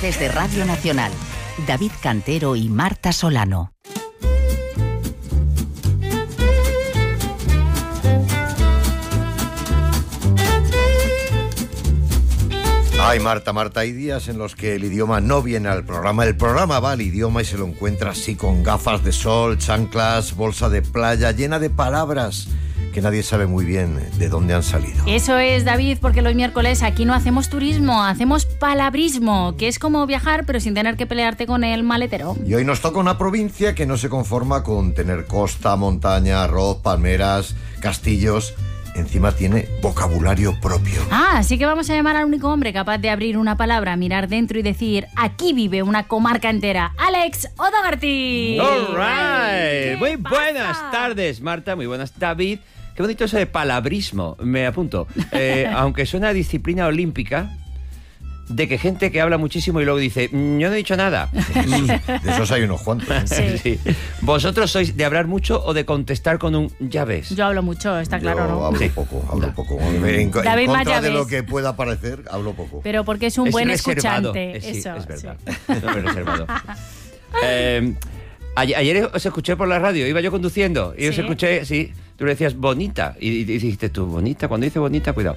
Desde Radio Nacional, David Cantero y Marta Solano. Ay, Marta, hay días en los que el idioma no viene al programa. El programa va al idioma y se lo encuentra así con gafas de sol, chanclas, bolsa de playa, llena de palabras que nadie sabe muy bien de dónde han salido. Eso es, David, porque los miércoles aquí no hacemos turismo, hacemos palabrismo, que es como viajar pero sin tener que pelearte con el maletero. Y hoy nos toca una provincia que no se conforma con tener costa, montaña, arroz, palmeras, castillos. Encima tiene vocabulario propio. Así que vamos a llamar al único hombre capaz de abrir una palabra, mirar dentro y decir: aquí vive una comarca entera. Alex O'Doherty. All right. Muy buenas tardes, Marta. Muy buenas, David. Qué bonito eso de palabrismo. Me apunto. Aunque suena a disciplina olímpica, de que gente que habla muchísimo y luego dice: yo no he dicho nada. De esos hay unos cuantos. Sí. ¿Vosotros sois de hablar mucho o de contestar con un ya ves? Yo hablo mucho, está claro, ¿no? Hablo poco. En contra de lo que pueda parecer, hablo poco. Pero porque es un buen reservado. escuchante. Sí, es verdad. No me reservado. Ayer os escuché por la radio, iba yo conduciendo y os escuché, sí, tú le decías bonita y dijiste tú, bonita, cuando dice bonita, cuidado.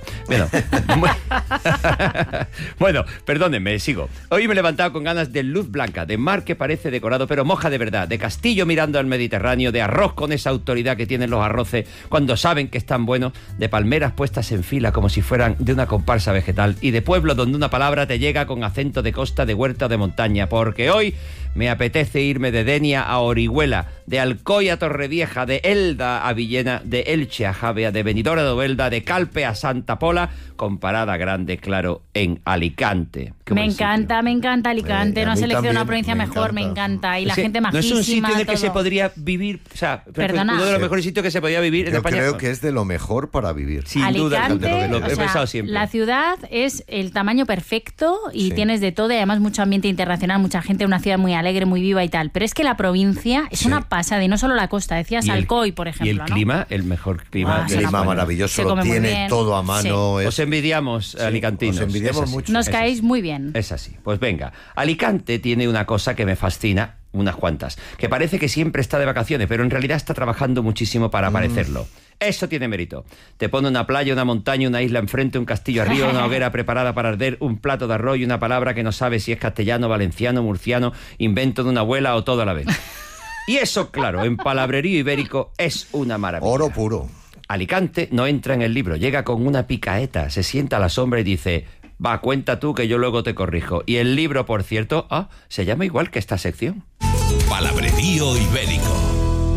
Bueno, perdónenme, sigo. Hoy me he levantado con ganas de luz blanca, de mar que parece decorado pero moja de verdad, de castillo mirando al Mediterráneo, de arroz con esa autoridad que tienen los arroces cuando saben que están buenos, de palmeras puestas en fila como si fueran de una comparsa vegetal y de pueblo donde una palabra te llega con acento de costa, de huerta o de montaña, porque hoy me apetece irme de Denia a Orihuela, de Alcoy a Torrevieja, de Elda a Villena, de Elche a Javea, de Benidorm a Novelda, de Calpe a Santa Pola, con parada grande, claro, en Alicante. Me encanta Alicante, no has seleccionado una provincia mejor, me encanta. Y la gente majísima. No es un sitio en el que todo. Se podría vivir, o sea, Perdona. uno de los mejores sitios que se podía vivir en España. Yo creo que es de lo mejor para vivir. Sin Alicante, duda, lo he pensado siempre. La ciudad es el tamaño perfecto y tienes de todo y además mucho ambiente internacional, mucha gente, una ciudad muy alegre, muy viva y tal. Pero es que la provincia es una pasada y no solo la costa, decías Alcoy, por ejemplo. Y el clima, el mejor clima. El clima maravilloso, lo tiene todo a mano. Os envidiamos, alicantinos. Os envidiamos mucho. Nos caéis muy bien. Es así. Pues venga, Alicante tiene una cosa que me fascina, unas cuantas, que parece que siempre está de vacaciones, pero en realidad está trabajando muchísimo para parecerlo. Eso tiene mérito. Te pone una playa, una montaña, una isla enfrente, un castillo arriba, una hoguera preparada para arder, un plato de arroz y una palabra que no sabe si es castellano, valenciano, murciano, invento de una abuela o todo a la vez. Y eso, claro, en palabrerío ibérico es una maravilla. Oro puro. Alicante no entra en el libro, llega con una picaeta, se sienta a la sombra y dice: va, cuenta tú que yo luego te corrijo. Y el libro, por cierto, se llama igual que esta sección. Palabrerío ibérico.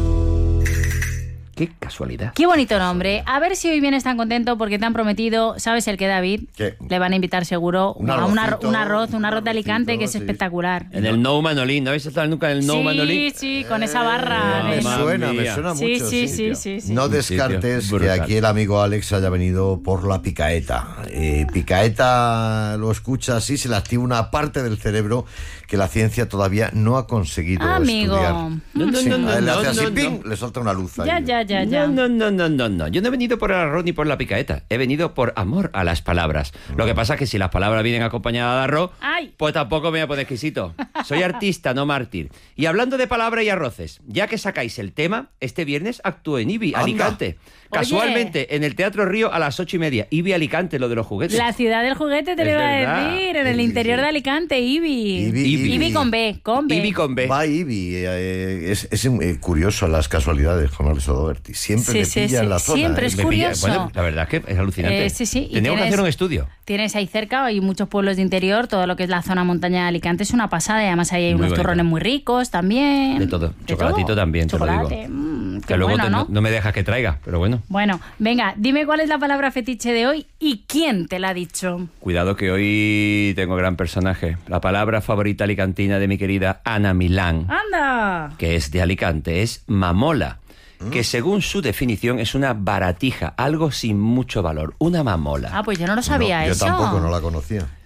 Qué casualidad. Qué bonito nombre. A ver si hoy vienes tan contento porque te han prometido, ¿sabes el que, David? ¿Qué? Le van a invitar seguro Un arroz de Alicante que es espectacular. En el No Manolín, ¿no habéis estado nunca en el No Manolín? Sí, con esa barra. Me suena mucho. Sí. No descartes que aquí el amigo Alex haya venido por la picaeta. Picaeta lo escucha así, se le activa una parte del cerebro que la ciencia todavía no ha conseguido estudiar. Le hace así, ¡ping!, le solta una luz ahí. Ya. No. Yo no he venido por el arroz ni por la picaeta. He venido por amor a las palabras. Lo que pasa es que si las palabras vienen acompañadas de arroz, pues tampoco me voy a poner exquisito. Soy artista, no mártir. Y hablando de palabras y arroces, ya que sacáis el tema, este viernes actúo en IBI, Alicante. Casualmente, en el Teatro Río a las 8:30. IBI Alicante, lo de los juguetes. La ciudad del juguete te lo iba a decir. En el interior de Alicante, IBI. IBI con B. IBI con B. Va IBI. Es curioso las casualidades con Alex O'Doherty. Siempre me pilla en la zona. Siempre es curioso. Bueno, la verdad es que es alucinante. Sí. Tenemos que hacer un estudio. Tienes ahí cerca, hay muchos pueblos de interior, todo lo que es la zona montaña de Alicante es una pasada y además hay unos turrones muy ricos también. De todo. Chocolatito también, chocolate, te lo digo. Qué Que luego bueno, no me dejas que traiga, pero bueno. Bueno, venga, dime cuál es la palabra fetiche de hoy y quién te la ha dicho. Cuidado que hoy tengo gran personaje. La palabra favorita alicantina de mi querida Ana Milán. ¡Anda! Que es de Alicante, es mamola. Que según su definición es una baratija, algo sin mucho valor, una mamola. Pues yo no lo sabía Yo eso. tampoco, no la conocía.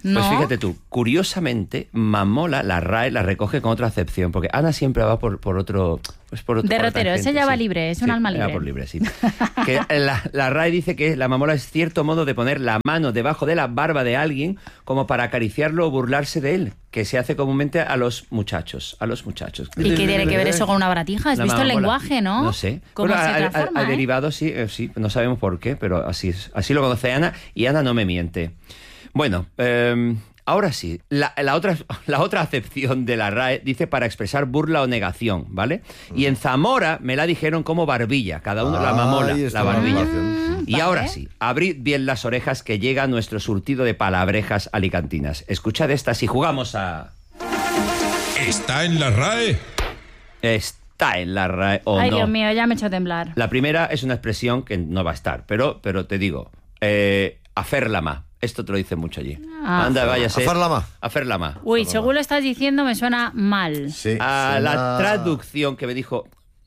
No. Pues fíjate tú, curiosamente, mamola, la RAE la recoge con otra acepción, porque Ana siempre va por otro... Pues por derrotero, tangente, ella va sí. libre, es Sí, un alma ella va libre. por libre, sí. Que la RAE dice que la mamola es cierto modo de poner la mano debajo de la barba de alguien como para acariciarlo o burlarse de él, que se hace comúnmente a los muchachos. ¿Y qué tiene que ver eso con una baratija? ¿Has La visto el mamola. lenguaje, no? No sé. ¿Cómo Bueno, se transforma, ha derivado, sí, no sabemos por qué, pero así es. Así lo conoce Ana, y Ana no me miente. Bueno, ahora sí, la otra acepción de la RAE dice para expresar burla o negación, ¿vale? Y en Zamora me la dijeron como barbilla, cada uno la mamola, ahí la está barbilla. Y vale. ahora sí, abrid bien las orejas que llega nuestro surtido de palabrejas alicantinas. Escuchad estas y jugamos a... ¿Está en la RAE? Está en la RAE o Ay, no. Dios mío, ya me he hecho temblar. La primera es una expresión que no va a estar, pero te digo, aferlama. Esto te lo dicen mucho allí. Ah. Anda, váyase. Aferlama. Aferlama. Uy, según lo estás diciendo, me suena mal. Sí, La suena- traducción que me dijo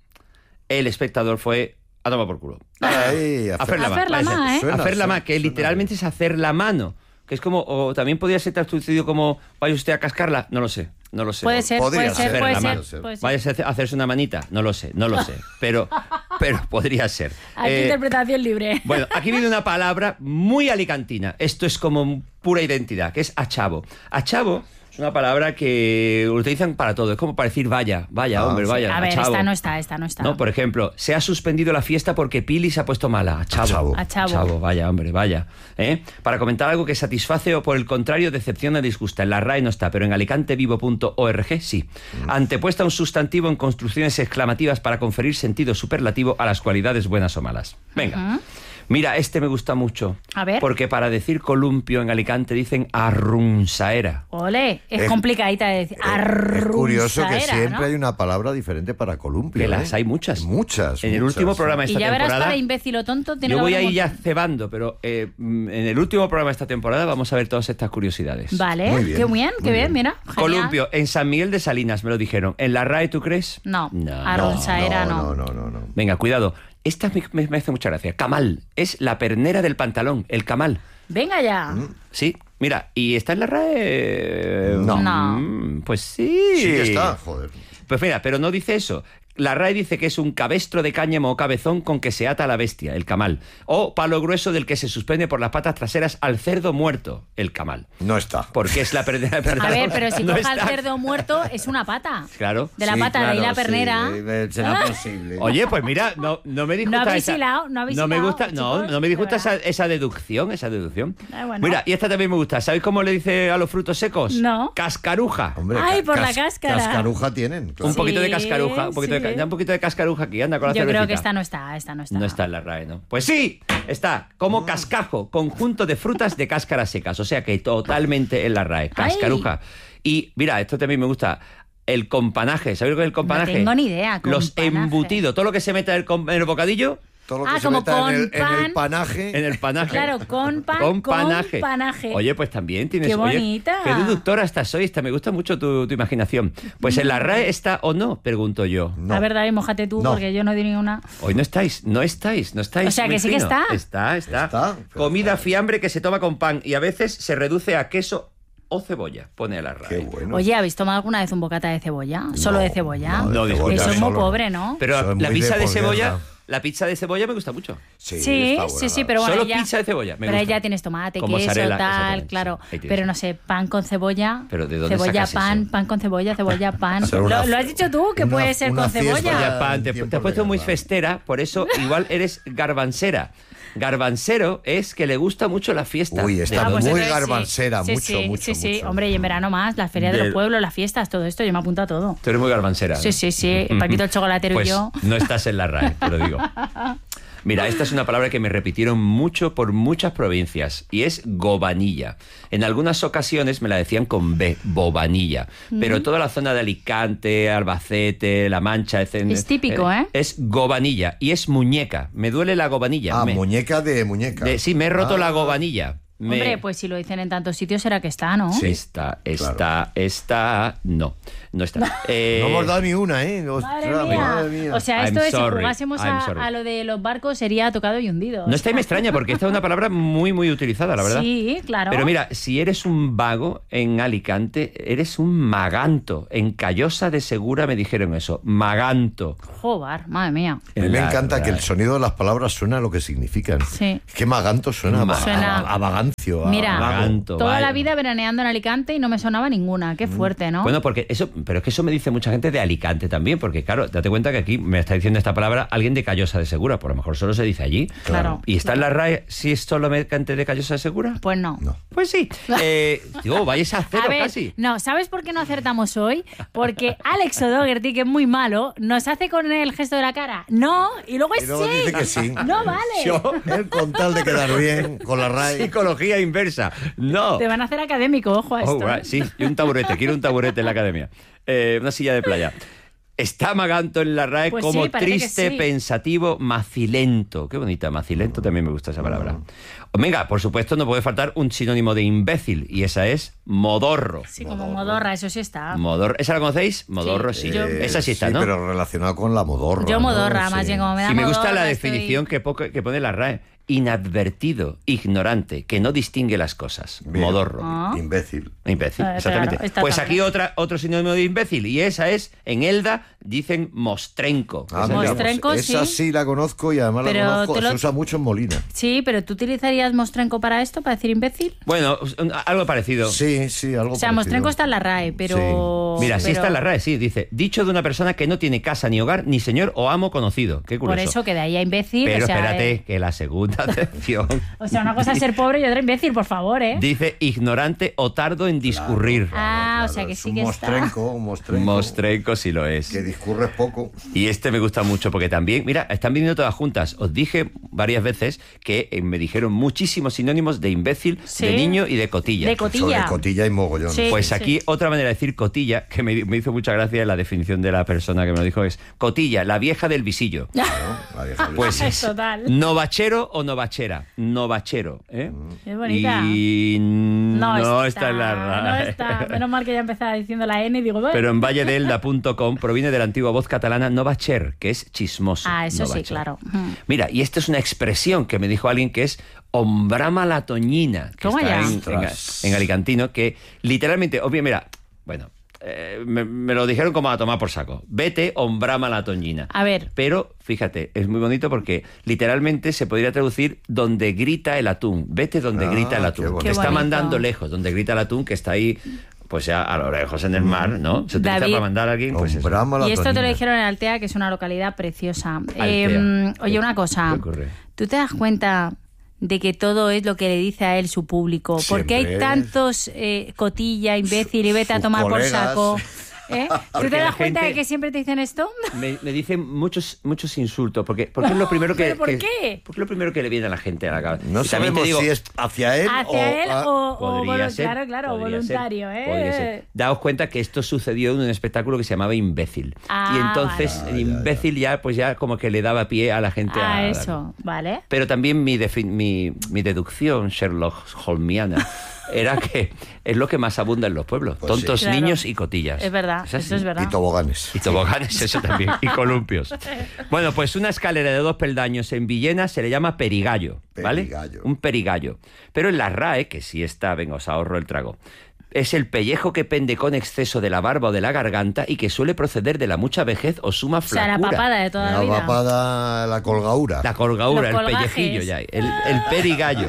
el espectador fue a tomar por culo. Ay, Aferlama. Aferlama, ¿eh? Suena, Aferlama, suena, que suena literalmente bien. es hacer la mano. Que es como, o también podría ser traducido como, vaya usted a cascarla. No lo sé. Puede ser, Podría puede ser, ser, puede Aferlama. ser. Puede ser. Vaya a hacerse una manita. No lo sé. Pero podría ser. Aquí interpretación libre. Bueno, aquí viene una palabra muy alicantina. Esto es como pura identidad, que es achavo. Achavo es una palabra que lo utilizan para todo. Es como para decir vaya, hombre, vaya. A ver, achavo. esta no está. No, por ejemplo, se ha suspendido la fiesta porque Pili se ha puesto mala. Achavo. Achavo. Vaya, hombre, vaya. Para comentar algo que satisface o por el contrario decepciona o disgusta. En la RAE no está, pero en alicantevivo.org sí. Antepuesta un sustantivo en construcciones exclamativas para conferir sentido superlativo a las cualidades buenas o malas. Venga. Mira, este me gusta mucho. A ver. Porque para decir columpio en Alicante dicen arrunsaera. Ole, es complicadita de decir. Es curioso que Arrunsaera, siempre ¿no? hay una palabra diferente para columpio. Que las hay muchas. Muchas. En el muchas, último sí. programa de Y esta ya verás temporada... para imbécil o tonto. Tiene Yo que voy a haber un ir ya montón. cebando, pero en el último programa de esta temporada vamos a ver todas estas curiosidades. Vale, Muy bien, qué bien, muy bien. mira. Genial. Columpio, en San Miguel de Salinas me lo dijeron. ¿En la RAE tú crees? No, No. arrunsaera no. No. Venga, cuidado. Esta me hace mucha gracia. Camal. Es la pernera del pantalón, el camal. Venga ya. Sí, mira, ¿y está en la RAE? No. No. Pues sí. Sí que está, joder. Pues mira, pero no dice eso. La RAE dice que es un cabestro de cáñamo o cabezón con que se ata la bestia, el camal. O palo grueso del que se suspende por las patas traseras al cerdo muerto, el camal. No está. Porque es la pernera. A ver, pero si No coja el está. cerdo muerto, es una pata. Claro. De la Sí, pata de ahí claro, la pernera. sí, será posible. Oye, pues mira, no me disgusta No habéis esa... hilado, no habéis me hilado, gusta, chicos, no me disgusta de verdad. esa deducción. Ah, bueno. Mira, y esta también me gusta. ¿Sabéis cómo le dice a los frutos secos? No. Cascaruja. Hombre, Ay, por la cáscara. Cascaruja tienen. claro. Un poquito de Sí, cascaruja, sí. un poquito de cascaruja aquí, anda con la Yo creo cervecita. que esta no está. No está en la RAE, ¿no? Pues sí, está como cascajo, conjunto de frutas de cáscaras secas, o sea que totalmente en la RAE, cascaruja. Y mira, esto también me gusta, el companaje, ¿sabéis lo que es el companaje? No tengo ni idea, Los companaje. embutidos, todo lo que se mete en el bocadillo, Todo lo que se como meta con en el pan. panaje. en el panaje. Claro, con pan, Con con panaje. panaje. Oye, pues también tienes... Qué oye, bonita. qué deductora estás hoy, me gusta mucho tu imaginación. Pues en la RAE está o no, pregunto yo. No. A ver, David, mójate tú, No. porque yo no di ninguna. Hoy no estáis. O sea, muy que sí que fino. está. Está. Comida fiambre que se toma con pan y a veces se reduce a queso o cebolla, pone a la RAE. Qué bueno. Oye, ¿habéis tomado alguna vez un bocata de cebolla? ¿Solo de cebolla? no, de cebolla Eso es muy solo. pobre, ¿no? Pero Eso es la muy pizza de posguerra. cebolla, la pizza de cebolla me gusta mucho. Sí, está sí, buena. pero bueno, Solo ya, pizza de cebolla, me pero ahí gusta. ya tienes tomate, Con queso, mozzarella, tal, exactamente, claro. sí, ahí tienes. Pero no sé, pan con cebolla. Pero ¿de dónde cebolla, sacas pan, eso? pan con cebolla, cebolla, pan. Será una- Lo has dicho tú, que una- puede ser una con fiesta cebolla. ya. Ya, pan, te tiempos has puesto de muy guerra. festera, por eso igual eres garbancera. Garbancero es que le gusta mucho la fiesta. Uy, está de- muy entonces garbancera, sí, mucho, sí, mucho, Sí, sí, mucho. hombre, y en verano más, las ferias de Del- los pueblos, las fiestas, todo esto, yo me apunto a todo. Tú eres muy garbancera. Sí, ¿no? sí, sí, Paquito el chocolatero Pues y yo. no estás en la RAE, te lo digo. Mira, esta es una palabra que me repitieron mucho por muchas provincias y es gobanilla. En algunas ocasiones me la decían con B, bobanilla. Pero toda la zona de Alicante, Albacete, La Mancha, etc. Es típico, ¿eh? Es gobanilla y es muñeca. Me duele la gobanilla. Ah, Me- muñeca de muñeca. sí, me he roto Ah. la gobanilla. Hombre, pues si lo dicen en tantos sitios será que está, ¿no? Sí. Está, no está. No hemos dado ni una, ¿eh? Madre mía. O sea, esto I'm es, si sorry, jugásemos I'm sorry. a lo de los barcos, sería tocado y hundido. No está y me extraña, porque esta es una palabra muy, muy utilizada, la verdad. Sí, claro. Pero mira, si eres un vago en Alicante, eres un maganto. En Callosa de Segura me dijeron eso, maganto. Joder, madre mía. A mí me encanta que el sonido de las palabras suena a lo que significan. Sí. Es que maganto suena a vagancia. Mira, Maganto, toda vaya. la vida veraneando en Alicante y no me sonaba ninguna. Qué fuerte, ¿no? Bueno, porque eso, pero es que eso me dice mucha gente de Alicante también, porque claro, date cuenta que aquí me está diciendo esta palabra alguien de Callosa de Segura, por lo mejor solo se dice allí. Claro. ¿Y está en la RAE si es solo mercante de Callosa de Segura? Pues no. Pues sí. Digo, vais a cero A ver, casi. no, ¿sabes por qué no acertamos hoy? Porque Alex O'Doherty, que es muy malo, nos hace con el gesto de la cara no, y luego es Y luego sí. dice que sí. No vale. Él con tal de quedar bien con la RAE. Psicología inversa. No. Te van a hacer académico, ojo a esto. Oh, right. Sí, y un taburete. Quiero un taburete en la academia. Una silla de playa. Está maganto en la RAE Pues como sí, parece que triste, sí. pensativo, macilento. Qué bonita, macilento también me gusta esa palabra. Venga, por supuesto no puede faltar un sinónimo de imbécil y esa es modorro. Sí, como modorra, eso sí está. Modorro. ¿Esa la conocéis? Modorro, sí. Esa sí está, ¿no? Pero relacionado con la modorra. Yo modorra, ¿no? más Sí. bien como me da Y me gusta modorra, la estoy- definición que pone la RAE. Inadvertido, ignorante, que no distingue las cosas. Bien. Modorro. Ah. Imbécil. Imbécil, Claro, exactamente. está Pues claro. aquí otro sinónimo de imbécil, y esa es, en Elda, dicen mostrenco. Ah, Esa mira, es- Mostrenco, pues esa sí. sí la conozco y además Pero la conozco. te lo- Se usa mucho en Molina. Sí, pero ¿tú utilizarías mostrenco para esto, para decir imbécil? Bueno, algo parecido. Sí, algo O sea, parecido. mostrenco está en la RAE, pero... Mira, sí pero- está en la RAE, sí, dice, dicho de una persona que no tiene casa ni hogar, ni señor o amo conocido. Qué curioso. Por eso que de ahí a imbécil, Pero o sea... espérate, que la segunda acepción O sea, una cosa es ser pobre y otra imbécil, por favor, ¿eh? dice ignorante o tardo en discurrir. Ah, o sea que Es sí un que está. mostrenco. Mostrenco sí lo es. Que discurres poco. Y este me gusta mucho porque también, mira, están viniendo todas juntas. Os dije varias veces que me dijeron muchísimos sinónimos de imbécil, Sí. de niño y de cotilla. De cotilla. Sobre cotilla y mogollón. Sí. Pues aquí otra manera de decir cotilla, que me hizo mucha gracia la definición de la persona que me lo dijo, es cotilla, la vieja del visillo. ¿No? La vieja Pues es Total. novachero o novachera. Novachero, ¿eh? Es bonita. Y no está en la No RAE. está. Menos mal que ya empezaba diciendo la N y digo... Pero en valledelda.com proviene de la antigua voz catalana novacher, que es chismoso. Ah, eso sí, novacher. claro. Mira, y esta es una expresión que me dijo alguien que es ombrama la toñina, que Toma está ya. en alicantino, que literalmente, obvio, mira, bueno, me lo dijeron como a tomar por saco. Vete, ombrama la toñina. A ver. Pero, fíjate, es muy bonito porque literalmente se podría traducir donde grita el atún. Vete donde grita el qué atún. bonito. Te está Qué bonito. mandando lejos, donde grita el atún, que está ahí, pues ya a lo lejos en el mar, ¿no? Se utiliza David. para mandar a alguien, pues eso. Ombrama la Y esto te lo toñina. dijeron en Altea, que es una localidad preciosa. Altea. Oye, una cosa. ¿Qué ocurre? ¿Tú te das cuenta de que todo es lo que le dice a él su público? ¿Por qué hay Siempre. tantos cotilla, imbécil y vete a Sus tomar colegas. por saco? ¿Eh? ¿Tú Porque te la das cuenta gente- de que siempre te dicen esto? Me dicen muchos insultos, porque es lo primero que... ¿Pero por que- qué? Porque es lo primero que le viene a la gente a la cabeza. No Y también te sabemos digo, si es hacia él Hacia él o podría ser, claro, podría voluntario, ser, ¿eh? podría ser. Daos cuenta que esto sucedió en un espectáculo que se llamaba Imbécil. Ah, Y entonces vale. el imbécil ya pues ya como que le daba pie a la gente Ah, a... eso, ¿vale? Pero también mi deducción Sherlock Holmiana era que es lo que más abunda en los pueblos. Pues Tontos sí. Claro. niños y cotillas. Es verdad, así. eso es verdad. Y toboganes. Y toboganes, eso también. Y columpios. Bueno, pues una escalera de 2 peldaños en Villena se le llama perigallo, ¿vale? Perigallo. Un perigallo. Pero en la RAE, que sí está, venga, os ahorro el trago, es el pellejo que pende con exceso de la barba o de la garganta y que suele proceder de la mucha vejez o suma O sea, flacura. la papada de toda la La vida. papada, la colgaura. La colgaura, Los el colgajes. pellejillo ya, el perigallo.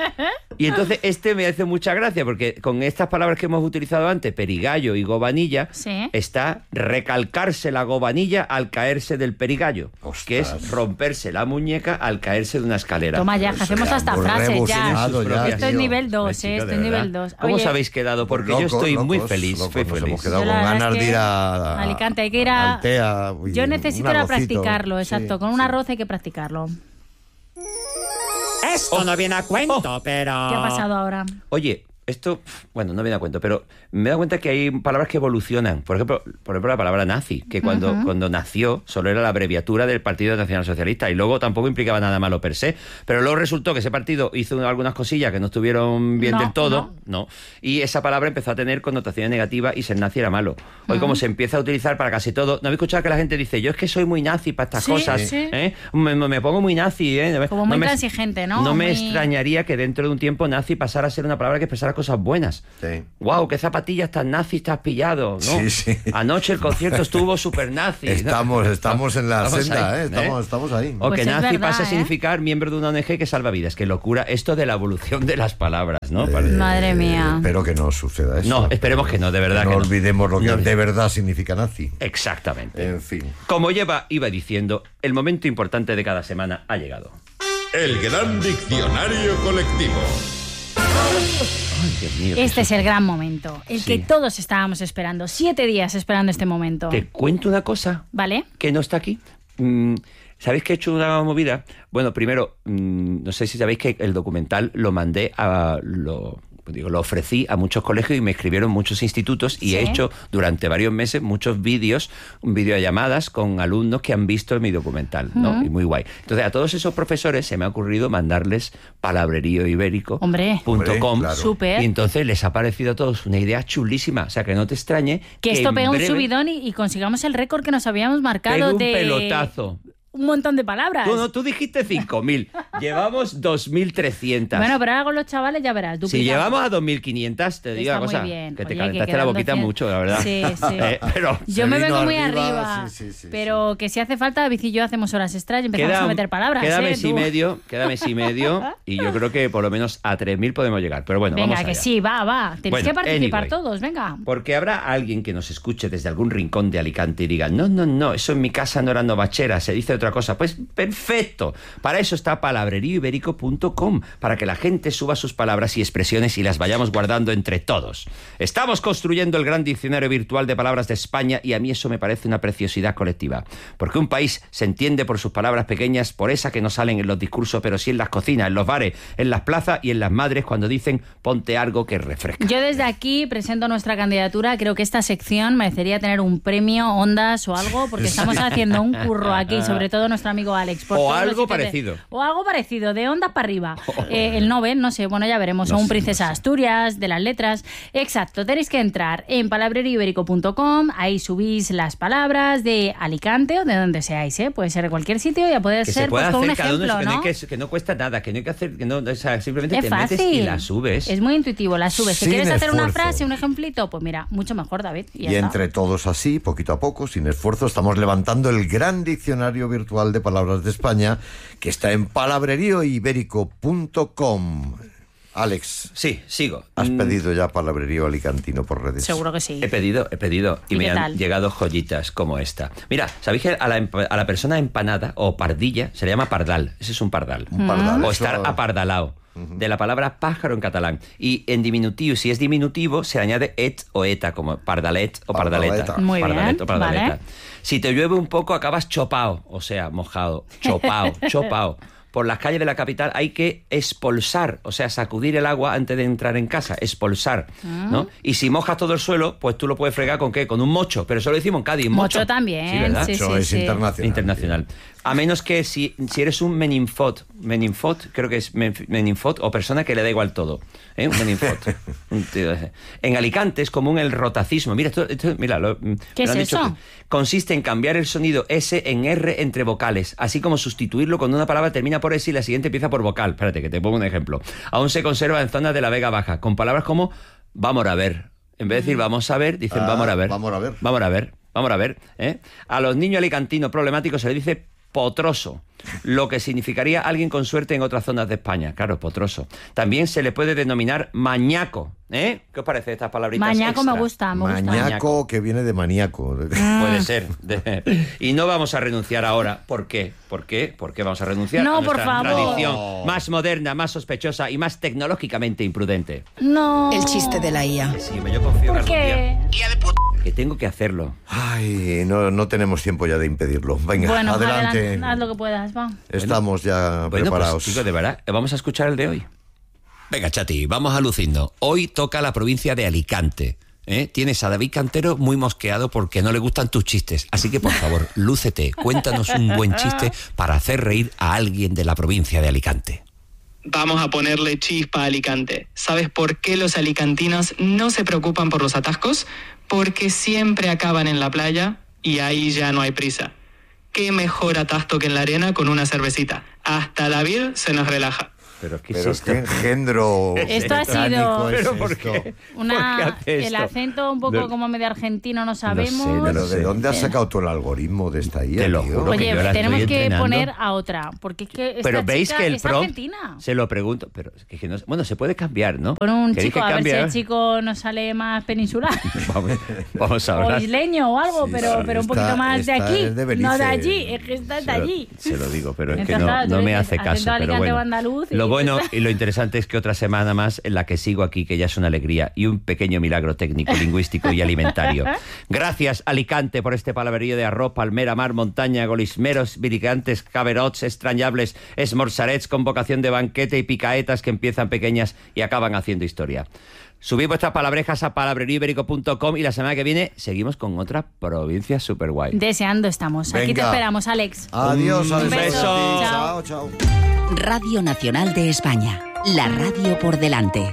Y entonces este me hace mucha gracia porque con estas palabras que hemos utilizado antes, perigallo y gobanilla, Sí. está recalcarse la gobanilla al caerse del perigallo, Ostras. que es romperse la muñeca al caerse de una escalera. Toma ya, que Eso hacemos ya, hasta muy frases ya. rebuscado ya, Esto es tío. nivel 2, Chico, esto de es nivel verdad. 2. ¿Cómo Oye, os habéis quedado? Porque yo estoy muy feliz, locos, muy nos feliz. hemos quedado Yo la con verdad ganas es de ir que a Alicante, hay que ir a- Altea, y Yo necesito un ir a arrocito. practicarlo, exacto. Sí, Con un sí. arroz hay que practicarlo. Esto no viene a cuento, pero... ¿Qué ha pasado ahora? Oye, esto, bueno, no me da cuenta, pero me da cuenta que hay palabras que evolucionan. Por ejemplo, la palabra nazi, que cuando nació solo era la abreviatura del Partido Nacional Socialista y luego tampoco implicaba nada malo per se. Pero luego resultó que ese partido hizo algunas cosillas que no estuvieron bien del todo, y esa palabra empezó a tener connotaciones negativas y ser nazi era malo. Hoy como se empieza a utilizar para casi todo, ¿no habéis escuchado que la gente dice, yo es que soy muy nazi para estas cosas? Sí. Me pongo muy nazi. Como muy transigente, ¿no? No me extrañaría que dentro de un tiempo nazi pasara a ser una palabra que expresara cosas buenas. Sí. ¡Wow! ¡Qué zapatillas tan nazis te has pillado! ¿no? Sí. Anoche el concierto estuvo súper nazi. Estamos en la senda, ahí, estamos ahí. O Pues que nazi verdad, pasa a significar miembro de una ONG que salva vidas. Qué locura esto de la evolución de las palabras, ¿no? Madre mía. Espero que no suceda eso. No, esperemos que no, de verdad. No olvidemos lo que No. de verdad significa nazi. Exactamente. En fin. Como iba diciendo, el momento importante de cada semana ha llegado. El gran diccionario colectivo. Ay, Dios mío. Este es el gran momento, el que todos estábamos esperando. 7 días esperando este momento. Te cuento una cosa. ¿Vale? Que no está aquí. ¿Sabéis que he hecho una movida? Bueno, primero, no sé si sabéis que el documental lo mandé lo ofrecí a muchos colegios y me escribieron muchos institutos y he hecho durante varios meses muchos videollamadas con alumnos que han visto mi documental, ¿no? Y muy guay. Entonces, a todos esos profesores se me ha ocurrido mandarles palabreríoibérico.com. Claro. Súper. Y entonces les ha parecido a todos una idea chulísima. O sea, que no te extrañe Que esto en pegue un breve subidón y consigamos el récord que nos habíamos marcado pegue un de pelotazo. un montón de palabras. Tú dijiste 5.000. Llevamos 2.300. Bueno, pero ahora con los chavales ya verás. Si duplicamos. llevamos a 2.500, te digo Está una cosa, muy bien. que te Oye, calentaste que la quedando boquita 100. mucho, la verdad. Sí. Pero Yo me Se vengo vino muy arriba, arriba, sí. pero que si hace falta, David y yo hacemos horas extras y empezamos a meter palabras. queda ¿eh? mes y Tú. medio, y yo creo que por lo menos a 3.000 podemos llegar. Pero bueno, Venga, vamos que allá. sí, va. Tenéis Bueno, que participar anyway. todos, venga. Porque habrá alguien que nos escuche desde algún rincón de Alicante y diga, no, eso en mi casa no era novachera, se dice otra cosa. Pues perfecto, para eso está palabreríoibérico.com, para que la gente suba sus palabras y expresiones y las vayamos guardando entre todos. Estamos construyendo el gran diccionario virtual de palabras de España y a mí eso me parece una preciosidad colectiva. Porque un país se entiende por sus palabras pequeñas, por esa que no salen en los discursos, pero sí en las cocinas, en los bares, en las plazas y en las madres cuando dicen ponte algo que refresca. Yo desde aquí presento nuestra candidatura. Creo que esta sección merecería tener un premio Ondas o algo, porque estamos haciendo un curro aquí, sobre todo nuestro amigo Alex. por O todos los algo sitios parecido. O algo parecido, de Ondas para arriba. El Nobel, no sé, bueno, ya veremos. No o un sé, Princesa no sé. Asturias, de las letras. Exacto, tenéis que entrar en palabreríoibérico.com, ahí subís las palabras de Alicante o de donde seáis, ¿eh? Puede ser de cualquier sitio, ya puede Que ser se pueda pues, con un hacer cada uno, ejemplo, que no, ¿no? que no cuesta nada, que no hay que hacer, que no, o sea, simplemente Es te fácil. metes y la subes. Es muy intuitivo, la subes. ¿Te Sin quieres hacer una esfuerzo. frase, un ejemplito? Pues mira, mucho mejor, David. Y ya Y está. entre todos así, poquito a poco, sin esfuerzo, estamos levantando el gran diccionario virtual de palabras de España, que está en palabreríoibérico.com. Alex, Sí, sigo. ¿has pedido ya palabrerío alicantino por redes? Seguro que sí. He pedido ¿Y y me qué han tal? llegado joyitas como esta. Mira, ¿sabéis que a la persona empanada o pardilla se le llama pardal? Ese es un pardal. Un pardal. O Eso- estar apardalao. De la palabra pájaro en catalán. Y en diminutivo, si es diminutivo, se añade et o eta, como pardalet o pardaleta. Pardaleta. Muy Pardalet bien, o pardaleta. vale. Si te llueve un poco, acabas chopao, o sea, mojado. Chopao. Por las calles de la capital hay que expulsar, o sea, sacudir el agua antes de entrar en casa, expulsar, ¿no? Y si mojas todo el suelo, pues tú lo puedes fregar ¿con qué? Con un mocho, pero eso lo decimos en Cádiz, Mocho también, Sí, ¿verdad? sí, Eso es internacional. Internacional. A menos que si eres un meninfot, creo que es meninfot, o persona que le da igual todo, ¿eh? Un meninfot. Un tío ese. En Alicante es común el rotacismo. Mira, mira, ¿Qué es eso? Consiste en cambiar el sonido S en R entre vocales, así como sustituirlo cuando una palabra termina por S y la siguiente empieza por vocal. Espérate, que te pongo un ejemplo. Aún se conserva en zonas de la Vega Baja, con palabras como vamos a ver. En vez de decir vamos a ver, dicen vamos a ver. vamos a ver. Vamos a ver. ¿Eh? A los niños alicantinos problemáticos se les dice potroso, lo que significaría alguien con suerte en otras zonas de España. Claro, potroso. También se le puede denominar mañaco. ¿Eh? ¿Qué os parece estas palabritas Mañaco extra? me gusta. Mañaco, que viene de maníaco. Puede ser. Y no vamos a renunciar ahora. ¿Por qué? ¿Por qué vamos a renunciar No, a nuestra por favor. tradición más moderna, más sospechosa y más tecnológicamente imprudente? No. El chiste de la IA. Sí, yo confío ¿Por que algún qué? día que tengo que hacerlo. Ay, no tenemos tiempo ya de impedirlo. Venga, Bueno, adelante. haz lo que puedas, va. Estamos ya Bueno, preparados. pues chicos, de verdad, vamos a escuchar el de hoy. Venga, Chati, vamos a lucirnos. Hoy toca la provincia de Alicante. Tienes a David Cantero muy mosqueado porque no le gustan tus chistes. Así que, por favor, lúcete, cuéntanos un buen chiste para hacer reír a alguien de la provincia de Alicante. Vamos a ponerle chispa a Alicante. ¿Sabes por qué los alicantinos no se preocupan por los atascos? Porque siempre acaban en la playa y ahí ya no hay prisa. ¿Qué mejor atasco que en la arena con una cervecita? Hasta David se nos relaja. Pero qué engendro. Esto ha sido. ¿Pero por qué? El acento un poco como medio argentino, no sabemos. No sé, pero ¿de dónde has sacado tú el algoritmo de esta IA? Te lo juro. Oye, que tenemos que entrenando. poner a otra, porque es que esta pero veis chica que el es prompt argentina. se lo pregunto, pero es que no, bueno, se puede cambiar, ¿no? Pon un chico, a ver si cambie? el chico nos sale más peninsular. vamos a O hablar. isleño o algo, pero un poquito más de aquí, no de allí, es que está de allí. Se lo digo, pero es que Entonces, no me hace caso. Pero bueno, andaluz, lo bueno y lo interesante es que otra semana más en la que sigo aquí, que ya es una alegría y un pequeño milagro técnico, lingüístico y alimentario. Gracias, Alicante, por este palabrerío de arroz, palmera, mar, montaña, golismeros, viricantes, caberots, extrañables, esmorzarets con vocación de banquete y picaetas que empiezan pequeñas y acaban haciendo historia. Subid vuestras palabrejas a palabreríoibérico.com y la semana que viene seguimos con otra provincia super guay. Deseando estamos. Aquí te esperamos, Alex. Adiós, Un beso. Chao, chao. Radio Nacional de España. La radio por delante.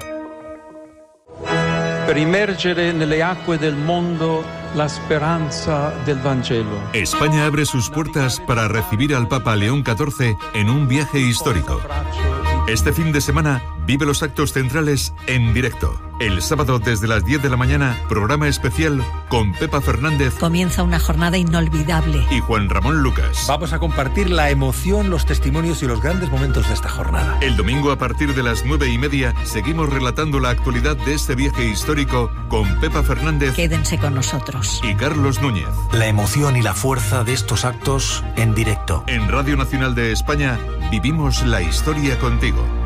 Per immergere nelle acque del mondo la speranza del Vangelo. España abre sus puertas para recibir al Papa León XIV en un viaje histórico. Este fin de semana vive los actos centrales en directo. El sábado desde las 10 de la mañana, programa especial con Pepa Fernández. Comienza una jornada inolvidable. Y Juan Ramón Lucas. Vamos a compartir la emoción, los testimonios y los grandes momentos de esta jornada. El domingo a partir de las 9:30 seguimos relatando la actualidad de este viaje histórico con Pepa Fernández. Quédense con nosotros. Y Carlos Núñez. La emoción y la fuerza de estos actos en directo. En Radio Nacional de España vivimos la historia contigo.